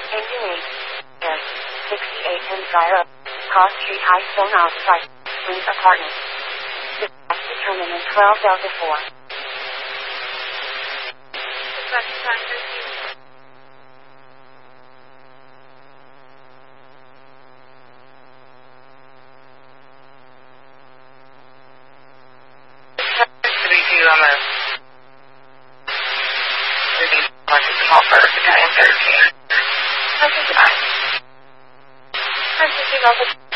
Engine 8. Air. 68 and Zyra. Cross Street High Stone Outside. Suite Apartment. Dispatch determined in 12 Delta 4. Dispatch time 13. On the small first battalion 13. I'm 59 Alpha